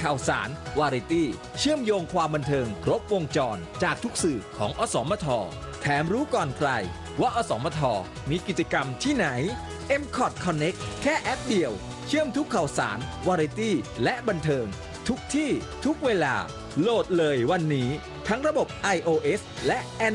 ข่าวสาร วาไรตี้ เชื่อมโยงความบันเทิงครบวงจรจากทุกสื่อของอสมท แถมรู้ก่อนใครว่าอสมท มีกิจกรรมที่ไหน MCOT Connect แค่แอปเดียว เชื่อมทุกข่าวสาร วาไรตี้ และบันเทิง ทุกที่ทุกเวลา โหลดเลยวันนี้ ทั้งระบบ iOS และ Android